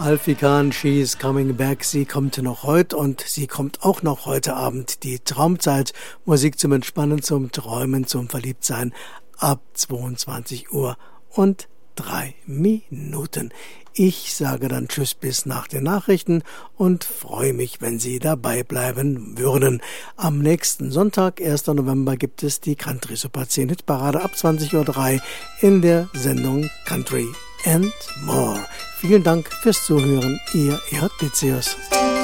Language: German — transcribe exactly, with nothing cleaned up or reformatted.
Alfie Kahn, She's Coming Back, sie kommt noch heute und sie kommt auch noch heute Abend. Die Traumzeit, Musik zum Entspannen, zum Träumen, zum Verliebtsein ab zweiundzwanzig Uhr und drei Minuten. Ich sage dann Tschüss bis nach den Nachrichten und freue mich, wenn Sie dabei bleiben würden. Am nächsten Sonntag, ersten November, gibt es die Country Super zehn Hitparade ab zwanzig Uhr drei in der Sendung Country and More. Vielen Dank fürs Zuhören, Ihr Erhard Bitzius.